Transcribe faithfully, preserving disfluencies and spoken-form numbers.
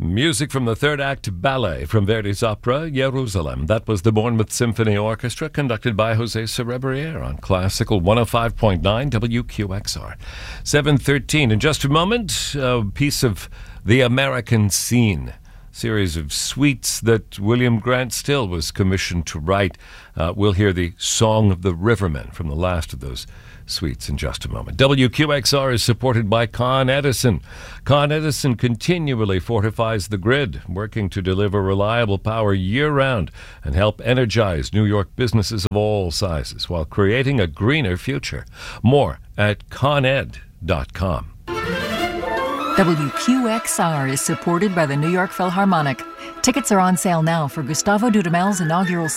Music from the third act ballet from Verdi's opera Jerusalem. That was the Bournemouth Symphony Orchestra, conducted by Jose Cerebriere on Classical one oh five point nine W Q X R. seven thirteen. In just a moment, a piece of the American Scene, series of suites that William Grant Still was commissioned to write. Uh, we'll hear the Song of the Rivermen from the last of those suites in just a moment. W Q X R is supported by Con Edison. Con Edison continually fortifies the grid, working to deliver reliable power year-round and help energize New York businesses of all sizes while creating a greener future. More at con ed dot com. W Q X R is supported by the New York Philharmonic. Tickets are on sale now for Gustavo Dudamel's inaugural